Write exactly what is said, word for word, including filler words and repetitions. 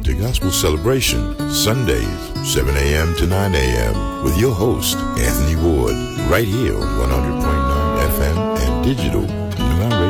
to Gospel Celebration, Sundays, seven a.m. to nine a.m. with your host, Anthony Ward, right here on one hundred point nine F M and digital